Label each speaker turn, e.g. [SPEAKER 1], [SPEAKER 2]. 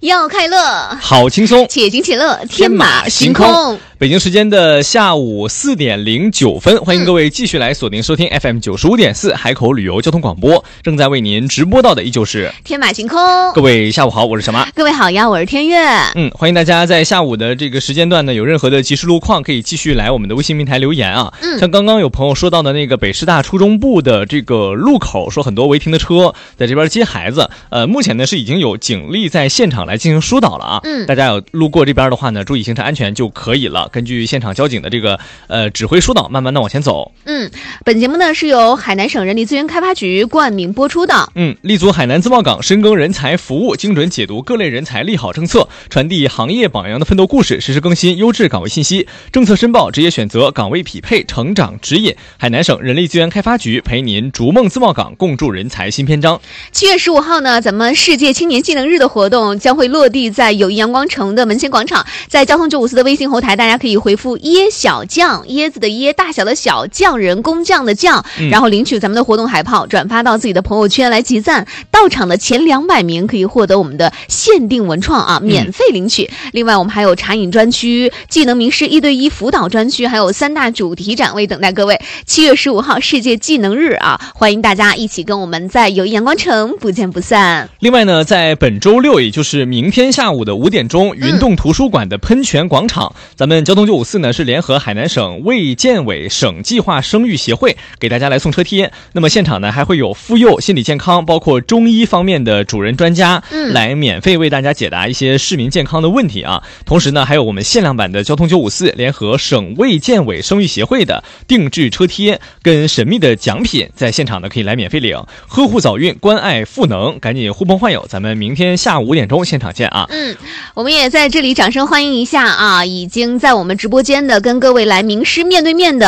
[SPEAKER 1] 要快乐，
[SPEAKER 2] 好轻松，
[SPEAKER 1] 且行且乐，天马行空。
[SPEAKER 2] 北京时间的下午4点09分，欢迎各位继续来锁定收听 FM 95.4海口旅游交通广播，正在为您直播到的依旧是
[SPEAKER 1] 天马行空。
[SPEAKER 2] 各位下午好，我是小马。
[SPEAKER 1] 各位好呀，我是天悦。
[SPEAKER 2] 欢迎大家在下午的这个时间段呢，有任何的即时路况可以继续来我们的微信平台留言啊。像刚刚有朋友说到的那个北师大初中部的这个路口，说很多违停的车在这边接孩子，目前呢是已经有警力在现场来进行疏导了啊。大家有路过这边的话呢，注意行车安全就可以了。根据现场交警的这个指挥疏导，慢慢的往前走。
[SPEAKER 1] 本节目呢是由海南省人力资源开发局冠名播出的。
[SPEAKER 2] 立足海南自贸港，深耕人才服务，精准解读各类人才利好政策，传递行业榜样的奋斗故事，实时更新优质岗位信息，政策申报、职业选择、岗位匹配、成长指引。海南省人力资源开发局陪您逐梦自贸港，共筑人才新篇章。
[SPEAKER 1] 7月15号呢，咱们世界青年技能日的活动将会落地在友谊阳光城的门前广场，在交通954的微信后台，大家可以回复椰小将，椰子的椰，大小的小，匠人工匠的匠，然后领取咱们的活动海报，转发到自己的朋友圈来集赞。到场的前200名可以获得我们的限定文创啊，免费领取。另外我们还有茶饮专区、技能名师1对1辅导专区，还有3大主题展位等待各位。7月15号世界技能日啊，欢迎大家一起跟我们在友谊阳光城不见不散。
[SPEAKER 2] 另外呢，在本周6，也就是明天下午的5点钟，云洞图书馆的喷泉广场，咱们交通954呢是联合海南省卫健委省计划生育协会给大家来送车贴。那么现场呢还会有妇幼、心理健康，包括中医方面的主任专家来免费为大家解答一些市民健康的问题啊。同时呢，还有我们限量版的交通954联合省卫健委生育协会的定制车贴跟神秘的奖品，在现场呢可以来免费领。呵护早孕，关爱赋能，赶紧呼朋唤友，咱们明天下午5点钟现场见啊。
[SPEAKER 1] 我们也在这里掌声欢迎一下啊，已经在我们直播间的跟各位来名师面对面的